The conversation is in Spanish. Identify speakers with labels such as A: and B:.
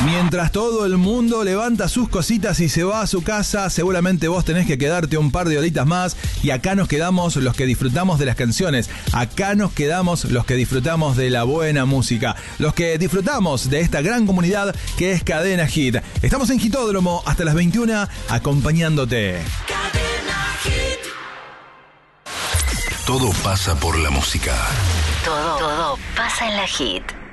A: Mientras todo el mundo levanta sus cositas y se va a su casa, seguramente vos tenés que quedarte un par de horitas más. Y acá nos quedamos los que disfrutamos de las canciones. Acá nos quedamos los que disfrutamos de la buena música. Los que disfrutamos de esta gran comunidad que es Cadena Hit. Estamos en Hitódromo hasta las 21 acompañándote.
B: Cadena Hit.
C: Todo pasa por la música.
B: Todo pasa en la Hit.